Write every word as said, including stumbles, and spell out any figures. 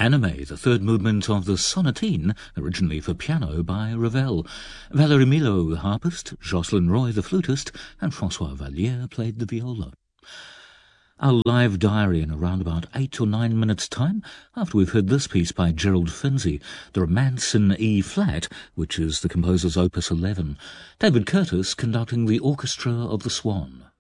Anime, the third movement of the Sonatine, originally for piano by Ravel. Valérie Milo, the harpist, Jocelyn Roy, the flutist, and François Valliere played the viola. Our live diary in around about eight or nine minutes' time, after we've heard this piece by Gerald Finzi, The Romance in E-flat, which is the composer's opus eleven. David Curtis conducting the Orchestra of the Swan.